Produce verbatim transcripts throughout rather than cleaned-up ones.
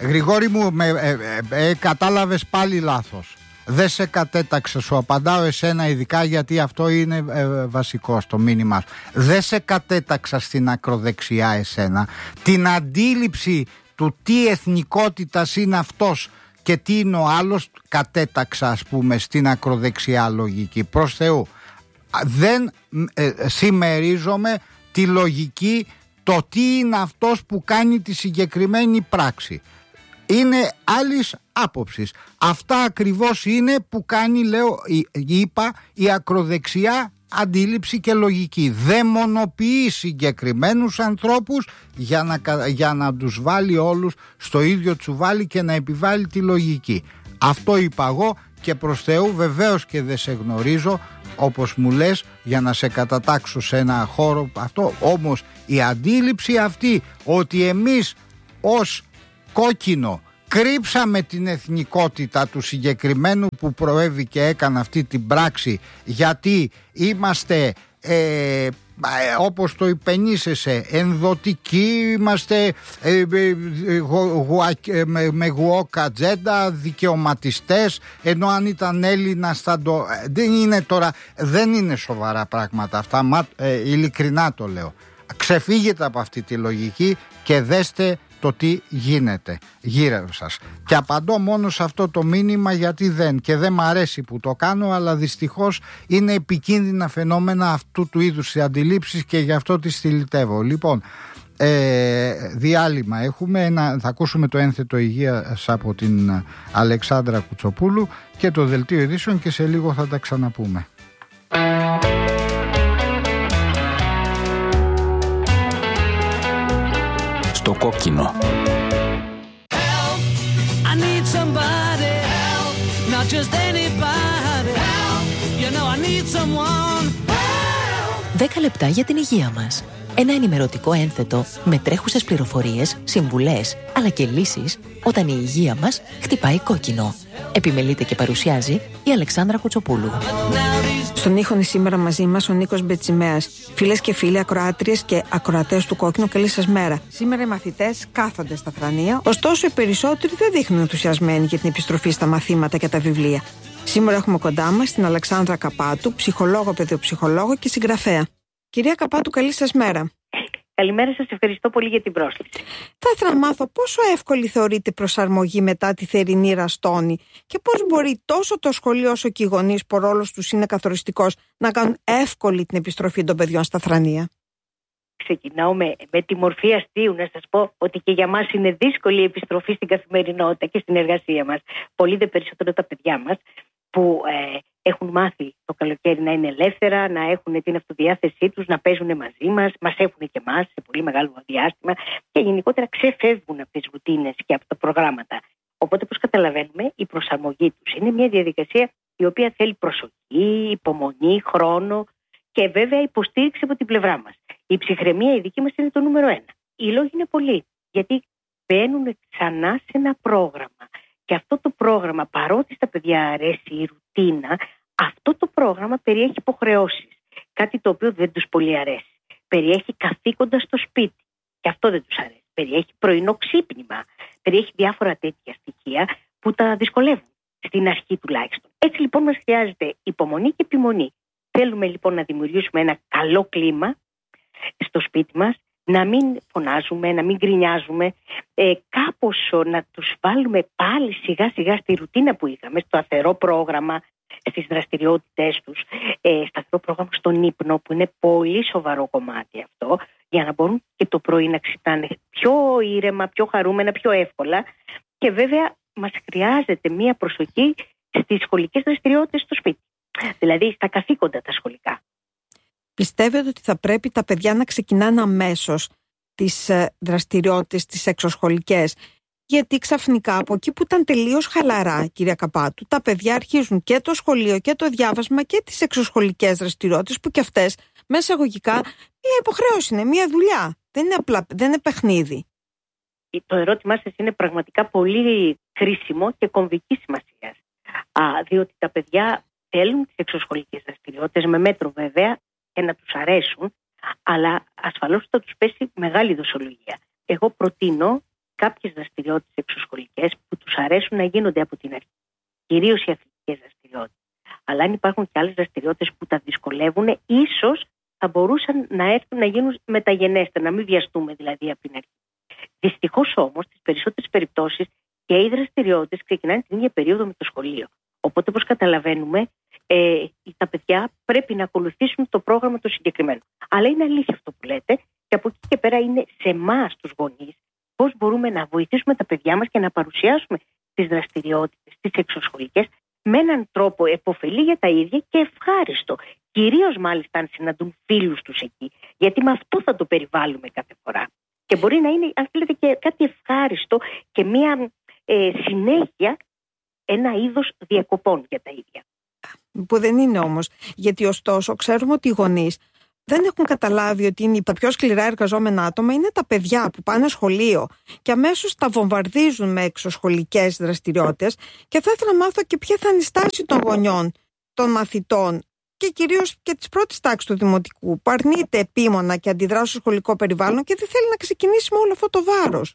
Γρηγόρη μου, με, ε, ε, ε, κατάλαβες πάλι λάθος. Δεν σε κατέταξα, σου απαντάω εσένα ειδικά, γιατί αυτό είναι ε, βασικό στο μήνυμα σου. Δεν σε κατέταξα στην ακροδεξιά εσένα. Την αντίληψη του τι εθνικότητας είναι αυτός και τι είναι ο άλλος κατέταξα, ας πούμε, στην ακροδεξιά λογική. Προς Θεού, δεν ε, συμμερίζομαι τη λογική, το τι είναι αυτός που κάνει τη συγκεκριμένη πράξη. Είναι άλλης άποψης. Αυτά ακριβώς είναι που κάνει, λέω, είπα, η ακροδεξιά αντίληψη και λογική. Δαιμονοποιεί συγκεκριμένους ανθρώπους για να, για να τους βάλει όλους στο ίδιο τσουβάλι και να επιβάλλει τη λογική. Αυτό είπα εγώ, και προς Θεού βεβαίως και δεν σε γνωρίζω, όπως μου λες, για να σε κατατάξω σε ένα χώρο αυτό. Όμως η αντίληψη αυτή ότι εμείς ως Κόκκινο κρύψαμε την εθνικότητα του συγκεκριμένου που προέβη και έκανε αυτή την πράξη, γιατί είμαστε ε, όπως το υπενήσεσαι ενδοτικοί, είμαστε ε, ε, γου, γου, ε, με, με γουόκατζέντα, δικαιωματιστές, ενώ αν ήταν Έλληνας θα το... Δεν είναι τώρα, δεν είναι σοβαρά πράγματα αυτά, μα, ε, ειλικρινά το λέω. Ξεφύγετε από αυτή τη λογική και δέστε το τι γίνεται γύρω σας. Και απαντώ μόνο σε αυτό το μήνυμα, γιατί δεν, και δεν μ' αρέσει που το κάνω, αλλά δυστυχώς είναι επικίνδυνα φαινόμενα αυτού του είδους οι αντιλήψεις και γι' αυτό τις στυλιτεύω. Λοιπόν, ε, διάλειμμα έχουμε, ένα, θα ακούσουμε το ένθετο υγείας από την Αλεξάνδρα Κουτσοπούλου και το δελτίο ειδήσεων και σε λίγο θα τα ξαναπούμε. Στο κόκκινο. Δέκα λεπτά για την υγεία μας. Ένα ενημερωτικό ένθετο με τρέχουσες πληροφορίες, συμβουλές, αλλά και λύσεις όταν η υγεία μας χτυπάει κόκκινο. Επιμελείται και παρουσιάζει η Αλεξάνδρα Κουτσοπούλου. Στον ήχο είναι σήμερα μαζί μας ο Νίκος Μπετσιμέας. Φίλες και φίλοι, ακροάτριες και ακροατές του Κόκκινου, καλή σας μέρα. Σήμερα οι μαθητές κάθονται στα θρανία, ωστόσο οι περισσότεροι δεν δείχνουν ενθουσιασμένοι για την επιστροφή στα μαθήματα και τα βιβλία. Σήμερα έχουμε κοντά μας την Αλεξάνδρα Καπάτου, ψυχολόγο, παιδοψυχολόγο και συγγραφέα. Κυρία Καπάτου, καλή σας μέρα. Καλημέρα σας, ευχαριστώ πολύ για την πρόσκληση. Θα ήθελα να μάθω πόσο εύκολη θεωρείται η προσαρμογή μετά τη θερινή ραστόνη και πώς μπορεί τόσο το σχολείο όσο και οι γονείς, που ο ρόλος τους είναι καθοριστικός, να κάνουν εύκολη την επιστροφή των παιδιών στα θρανία. Ξεκινάω με, με τη μορφή αστείου να σας πω ότι και για μας είναι δύσκολη η επιστροφή στην καθημερινότητα και στην εργασία μας. Πολύ δε περισσότερο τα παιδιά μας που ε, έχουν μάθει το καλοκαίρι να είναι ελεύθερα, να έχουν την αυτοδιάθεσή τους, να παίζουν μαζί μας, μας έχουν και εμάς σε πολύ μεγάλο διάστημα και γενικότερα ξεφεύγουν από τις ρουτίνες και από τα προγράμματα. Οπότε, όπως καταλαβαίνουμε, η προσαρμογή τους είναι μια διαδικασία η οποία θέλει προσοχή, υπομονή, χρόνο και βέβαια υποστήριξη από την πλευρά μας. Η ψυχραιμία η δική μας είναι το νούμερο ένα. Οι λόγοι είναι πολλοί, γιατί μπαίνουν ξανά σε ένα πρόγραμμα. Και αυτό το πρόγραμμα, παρότι στα παιδιά αρέσει η ρουτίνα, αυτό το πρόγραμμα περιέχει υποχρεώσεις. Κάτι το οποίο δεν τους πολύ αρέσει. Περιέχει καθήκοντα στο σπίτι. Και αυτό δεν τους αρέσει. Περιέχει πρωινό ξύπνημα. Περιέχει διάφορα τέτοια στοιχεία που τα δυσκολεύουν. Στην αρχή τουλάχιστον. Έτσι λοιπόν μας χρειάζεται υπομονή και επιμονή. Θέλουμε λοιπόν να δημιουργήσουμε ένα καλό κλίμα στο σπίτι μας. Να μην φωνάζουμε, να μην γκρινιάζουμε, ε, κάπως να τους βάλουμε πάλι σιγά σιγά στη ρουτίνα που είχαμε, στο σταθερό πρόγραμμα, στις δραστηριότητές τους, ε, σταθερό πρόγραμμα στον ύπνο, που είναι πολύ σοβαρό κομμάτι αυτό, για να μπορούν και το πρωί να ξυπνάνε πιο ήρεμα, πιο χαρούμενα, πιο εύκολα. Και βέβαια μας χρειάζεται μία προσοχή στις σχολικές δραστηριότητες στο σπίτι, δηλαδή στα καθήκοντα τα σχολικά. Πιστεύετε ότι θα πρέπει τα παιδιά να ξεκινάνε αμέσως τις δραστηριότητες, τις εξωσχολικές? Γιατί ξαφνικά από εκεί που ήταν τελείως χαλαρά, κυρία Καπάτου, τα παιδιά αρχίζουν και το σχολείο και το διάβασμα και τις εξωσχολικές δραστηριότητες, που και αυτές, μέσα αγωγικά, μια υποχρέωση είναι, μια δουλειά. Δεν είναι απλά, δεν είναι παιχνίδι. Το ερώτημά σας είναι πραγματικά πολύ κρίσιμο και κομβική σημασίας. Διότι τα παιδιά θέλουν τις εξωσχολικές δραστηριότητες, με μέτρο βέβαια, και να τους αρέσουν, αλλά ασφαλώς θα τους πέσει μεγάλη δοσολογία. Εγώ προτείνω κάποιες δραστηριότητες εξωσχολικές που τους αρέσουν να γίνονται από την αρχή. Κυρίως οι αθλητικές δραστηριότητες. Αλλά αν υπάρχουν και άλλες δραστηριότητες που τα δυσκολεύουν, ίσως θα μπορούσαν να έρθουν να γίνουν μεταγενέστερα, να μην βιαστούμε δηλαδή από την αρχή. Δυστυχώς όμως, στις περισσότερες περιπτώσεις και οι δραστηριότητες ξεκινάνε την ίδια περίοδο με το σχολείο. Οπότε, όπως καταλαβαίνουμε, ε, τα παιδιά πρέπει να ακολουθήσουν το πρόγραμμα το συγκεκριμένο. Αλλά είναι αλήθεια αυτό που λέτε, και από εκεί και πέρα είναι σε εμάς τους γονείς πώς μπορούμε να βοηθήσουμε τα παιδιά μας και να παρουσιάσουμε τις δραστηριότητες, τις εξωσχολικές, με έναν τρόπο επωφελή για τα ίδια και ευχάριστο. Κυρίως μάλιστα αν συναντούν φίλους τους εκεί, γιατί με αυτό θα το περιβάλλουμε κάθε φορά. Και μπορεί να είναι, αν θέλετε, και κάτι ευχάριστο και μια ε, συνέχεια, ένα είδος διακοπών για τα ίδια. Που δεν είναι όμως, γιατί ωστόσο ξέρουμε ότι οι γονείς δεν έχουν καταλάβει ότι είναι τα πιο σκληρά εργαζόμενα άτομα είναι τα παιδιά που πάνε σχολείο και αμέσως τα βομβαρδίζουν με εξωσχολικές δραστηριότητες, και θα ήθελα να μάθω και ποια θα είναι η στάση των γονιών, των μαθητών και κυρίως και της πρώτης τάξης του δημοτικού, που αρνείται επίμονα και αντιδρά στο σχολικό περιβάλλον και δεν θέλει να ξεκινήσει με όλο αυτό το βάρος.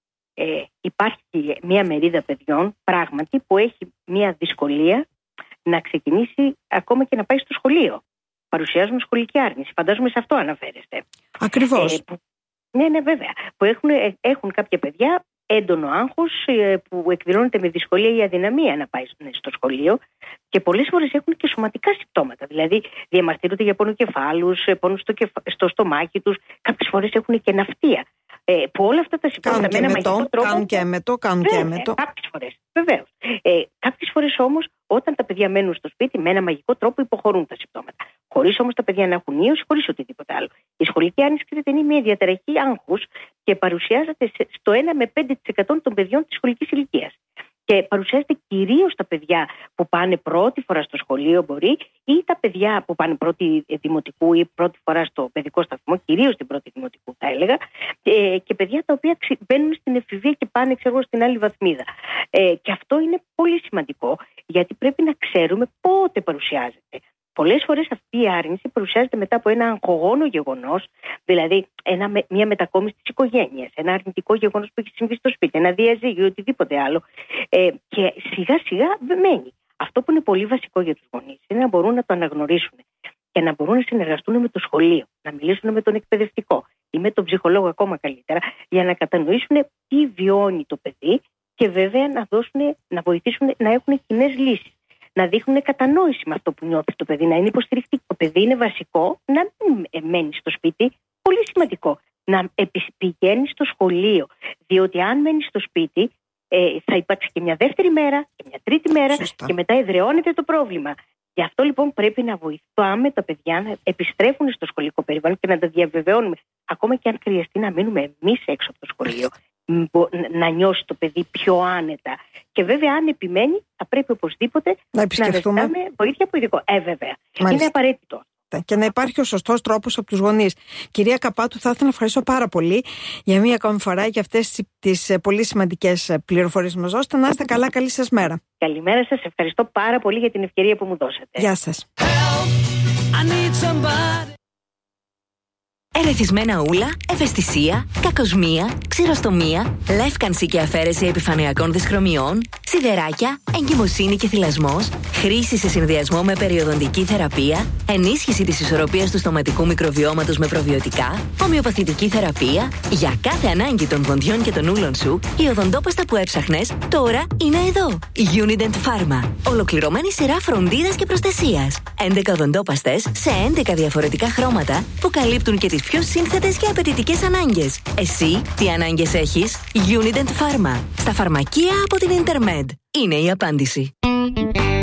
Ε, υπάρχει μια μερίδα παιδιών πράγματι που έχει μια δυσκολία να ξεκινήσει ακόμα και να πάει στο σχολείο. Παρουσιάζουν σχολική άρνηση. Φαντάζομαι σε αυτό αναφέρεστε. Ακριβώς. Ε, που, ναι, ναι, βέβαια. Που έχουν, έχουν κάποια παιδιά έντονο άγχος, ε, που εκδηλώνεται με δυσκολία ή αδυναμία να πάει στο σχολείο, και πολλές φορές έχουν και σωματικά συμπτώματα. Δηλαδή διαμαρτύρονται για πονοκεφάλους, πόνο στο, κεφα... στο στομάχι τους, κάποιες φορές έχουν και ναυτία. Ε, που όλα αυτά τα συμπτώματα κάνουν και εμετό, τρόπο... κάνουν και έμετο, κάνουν βέβαια, και έμετο. Κάποιες φορές, βεβαίως. Ε, κάποιες φορές όμως, όταν τα παιδιά μένουν στο σπίτι, με ένα μαγικό τρόπο υποχωρούν τα συμπτώματα. Χωρίς όμως τα παιδιά να έχουν ίωση, χωρίς οτιδήποτε άλλο. Η σχολική άρνηση είναι μια διαταραχή άγχους και παρουσιάζεται στο ένα με πέντε τοις εκατό των παιδιών της σχολικής ηλικίας. Και παρουσιάζεται κυρίως στα παιδιά που πάνε πρώτη φορά στο σχολείο, μπορεί, ή τα παιδιά που πάνε πρώτη δημοτικού ή πρώτη φορά στο παιδικό σταθμό, κυρίως την πρώτη δημοτικού θα έλεγα, και παιδιά τα οποία μπαίνουν στην εφηβεία και πάνε, ξέρω, στην άλλη βαθμίδα. Ε, και αυτό είναι πολύ σημαντικό, γιατί πρέπει να ξέρουμε πότε παρουσιάζεται. Πολλές φορές αυτή η άρνηση παρουσιάζεται μετά από ένα αγχογόνο γεγονός, δηλαδή ένα, μια μετακόμιση της οικογένειας, ένα αρνητικό γεγονός που έχει συμβεί στο σπίτι, ένα διαζύγιο ή οτιδήποτε άλλο. Ε, και σιγά σιγά μένει. Αυτό που είναι πολύ βασικό για τους γονείς είναι να μπορούν να το αναγνωρίσουν και να μπορούν να συνεργαστούν με το σχολείο, να μιλήσουν με τον εκπαιδευτικό ή με τον ψυχολόγο ακόμα καλύτερα, για να κατανοήσουν τι βιώνει το παιδί και βέβαια να, δώσουν, να βοηθήσουν να έχουν κοινές λύσεις. Να δείχνουν κατανόηση με αυτό που νιώθει το παιδί, να είναι υποστηρικτικό. Το παιδί είναι βασικό να μην μένει στο σπίτι, πολύ σημαντικό. Να πηγαίνει στο σχολείο. Διότι αν μένει στο σπίτι, ε, θα υπάρξει και μια δεύτερη μέρα και μια τρίτη μέρα. Σωστά. Και μετά εδραιώνεται το πρόβλημα. Γι' αυτό λοιπόν πρέπει να βοηθάμε τα παιδιά να επιστρέφουν στο σχολικό περιβάλλον και να τα διαβεβαιώνουμε. Ακόμα και αν χρειαστεί να μείνουμε εμείς έξω από το σχολείο, να νιώσει το παιδί πιο άνετα. Και βέβαια, αν επιμένει, θα πρέπει οπωσδήποτε να επισκεφτούμε, να ζητάμε βοήθεια από ειδικό. Ε, βέβαια. Μάλιστα. Είναι απαραίτητο. Και να υπάρχει ο σωστός τρόπος από τους γονείς. Κυρία Καπάτου, θα ήθελα να ευχαριστώ πάρα πολύ για μία ακόμη φορά για αυτές τις πολύ σημαντικές πληροφορίες που μας δώσετε. Να είστε καλά, καλή σας μέρα. Καλημέρα σας, ευχαριστώ πάρα πολύ για την ευκαιρία που μου δώσατε. Γεια σας. Ερεθισμένα ούλα, ευαισθησία, κακοσμία, ξηροστομία, λεύκανση και αφαίρεση επιφανειακών δυσχρωμιών, σιδεράκια, εγκυμοσύνη και θυλασμός, χρήση σε συνδυασμό με περιοδοντική θεραπεία, ενίσχυση της ισορροπίας του στοματικού μικροβιώματος με προβιωτικά, ομοιοπαθητική θεραπεία. Για κάθε ανάγκη των δοντιών και των ούλων σου, η οδοντόπαστα που έψαχνες τώρα είναι εδώ. Unident Pharma. Ολοκληρωμένη σειρά φροντίδας και προστασίας. έντεκα οδοντόπαστες σε έντεκα διαφορετικά χρώματα που καλύπτουν και τις πιο σύνθετες και απαιτητικές ανάγκες. Εσύ τι ανάγκες έχεις? Unident Pharma. Στα φαρμακεία από την Intermed. Είναι η απάντηση.